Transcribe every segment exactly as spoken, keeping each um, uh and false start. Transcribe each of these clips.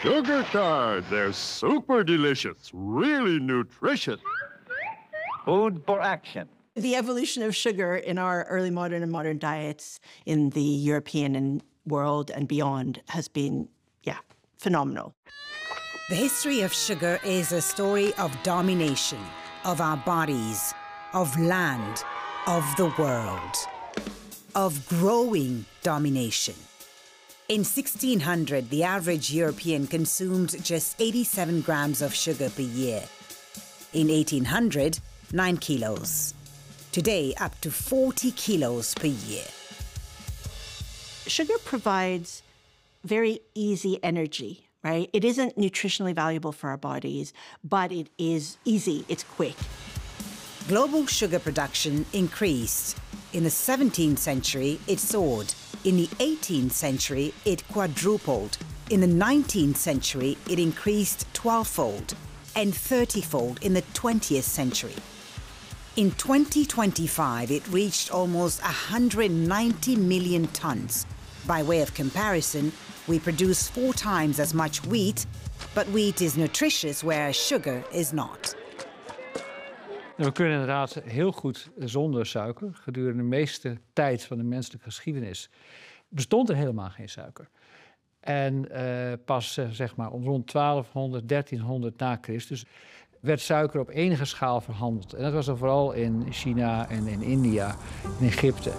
Sugar cards, they're super delicious, really nutritious. Food for action. The evolution of sugar in our early modern and modern diets in the European and world and beyond has been, yeah, phenomenal. The history of sugar is a story of domination, of our bodies, of land, of the world, of growing domination. In sixteen hundred, the average European consumed just eighty-seven grams of sugar per year. In eighteen hundred, nine kilos. Today, up to forty kilos per year. Sugar provides very easy energy, right? It isn't nutritionally valuable for our bodies, but it is easy, it's quick. Global sugar production increased. In the seventeenth century, it soared. In the eighteenth century, it quadrupled. In the nineteenth century, it increased twelve-fold and thirty-fold in the twentieth century. In twenty twenty-five, it reached almost one hundred ninety million tons. By way of comparison, we produce four times as much wheat, but wheat is nutritious, whereas sugar is not. We kunnen inderdaad heel goed zonder suiker. Gedurende de meeste tijd van de menselijke geschiedenis bestond er helemaal geen suiker. En uh, pas uh, zeg maar rond twaalfhonderd, dertienhonderd na Christus werd suiker op enige schaal verhandeld. En dat was er vooral in China en in India, in Egypte.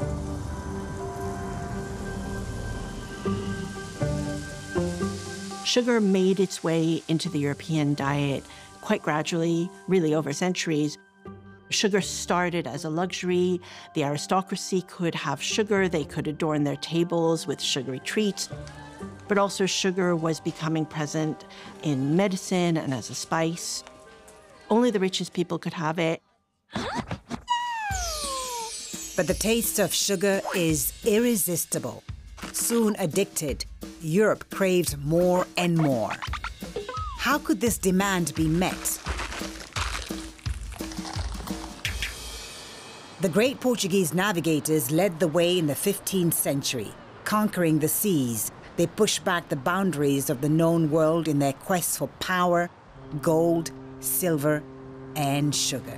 Sugar made its way into the European diet quite gradually, really over centuries. Sugar started as a luxury. The aristocracy could have sugar. They could adorn their tables with sugary treats. But also sugar was becoming present in medicine and as a spice. Only the richest people could have it. But the taste of sugar is irresistible. Soon addicted, Europe craved more and more. How could this demand be met? The great Portuguese navigators led the way in the fifteenth century. Conquering the seas, they pushed back the boundaries of the known world in their quest for power, gold, silver and sugar.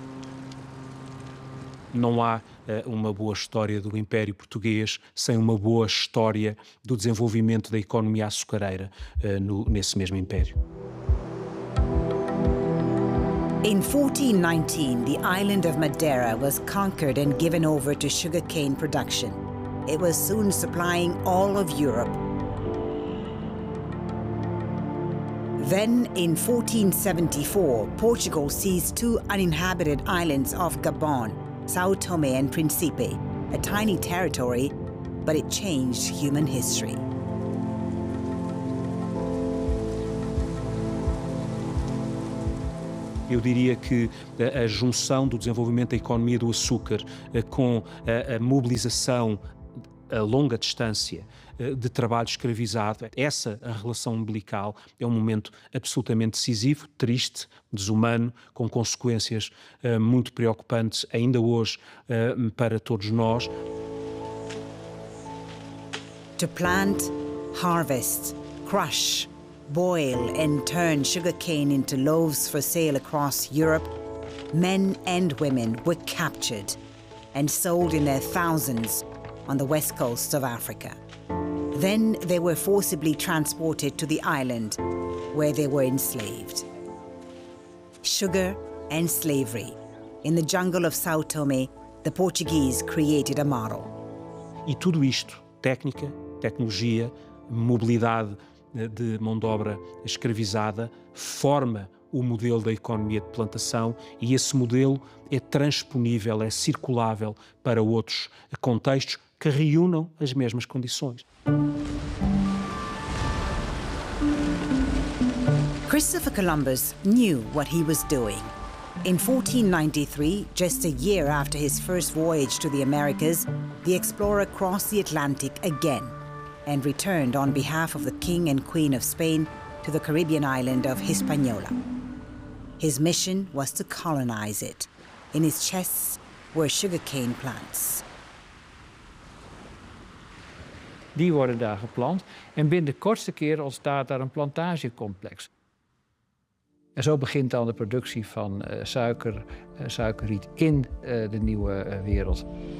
Não há uh, uma boa história do Império Português sem uma boa história do desenvolvimento da economia açucareira uh, no, nesse mesmo império. In fourteen nineteen, the island of Madeira was conquered and given over to sugarcane production. It was soon supplying all of Europe. Then, in fourteen seventy-four, Portugal seized two uninhabited islands off Gabon, São Tomé and Príncipe, a tiny territory, but it changed human history. Eu diria que a, a junção do desenvolvimento da economia do açúcar a, com a, a mobilização a longa distância de trabalho escravizado, essa a relação umbilical é um momento absolutamente decisivo, triste, desumano, com consequências uh, muito preocupantes ainda hoje uh, para todos nós. To plant, harvest, crush, boil and turn sugarcane into loaves for sale across Europe, men and women were captured and sold in their thousands on the west coast of Africa. Then they were forcibly transported to the island where they were enslaved. Sugar and slavery. In the jungle of São Tomé, the Portuguese created a model. E tudo isto, técnica, tecnologia, mobilidade de mão de obra escravizada, forma o modelo da economia de plantação e esse modelo é transponível, é circulável para outros contextos que reúnam as mesmas condições. Christopher Columbus knew what he was doing. In fourteen ninety-three, just a year after his first voyage to the Americas, the explorer crossed the Atlantic again and returned on behalf of the King and Queen of Spain to the Caribbean island of Hispaniola. His mission was to colonize it. In his chests were sugarcane plants. Die worden daar geplant. En binnen de kortste keer ontstaat daar een plantagecomplex. En zo begint dan de productie van uh, suiker, uh, suikerriet in uh, de nieuwe uh, wereld.